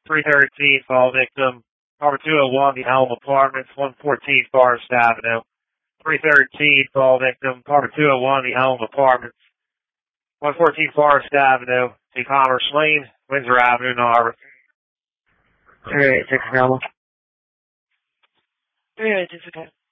313, fall victim. Number 201, the Elm Apartments, 114 Forest Avenue. 313, fall victim. Number 201, the Elm Apartments, 114 Forest Avenue, to Commerce Lane, Windsor Avenue, Ann Arbor. 386 Normal. 386 again.